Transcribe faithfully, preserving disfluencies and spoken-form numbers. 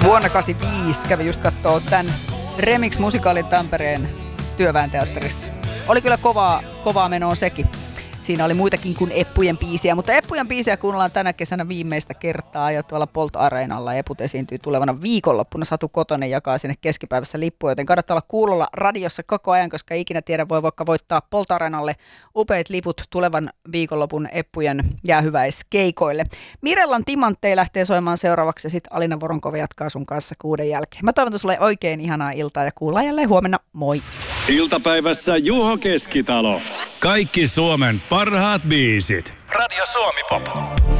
Vuonna kahdeksankymmentäviisi kävi just kattoo tämän Remix-musikaalin Tampereen Työväen teatterissa. Oli kyllä kovaa, kovaa menoa sekin. Siinä oli muitakin kuin Eppujen biisiä, mutta Eppujen biisiä kuunnellaan tänä kesänä viimeistä kertaa ja tuolla Polt-areenalla. Eput esiintyy tulevana viikonloppuna. Satu Kotonen jakaa sinne keskipäivässä lippuja, joten kannattaa olla kuulolla radiossa koko ajan, koska ei ikinä tiedä, voi vaikka voittaa Polt-areenalle upeat liput tulevan viikonlopun Eppujen jäähyväiskeikoille. Mirellan Timantteja lähtee soimaan seuraavaksi ja sitten Alina Voronkova jatkaa sun kanssa kuuden jälkeen. Mä toivon sulle oikein ihanaa iltaa ja kuullaan jälleen huomenna. Moi! Iltapäivässä Juho Keskitalo. Kaikki Suomen parhaat biisit. Radio Suomi Pop.